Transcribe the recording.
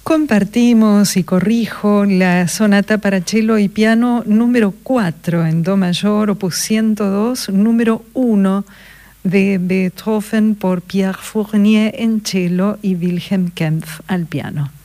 Compartimos y corrijo la sonata para cello y piano número 4 en do mayor, opus 102, número 1 de Beethoven por Pierre Fournier en cello y Wilhelm Kempff al piano.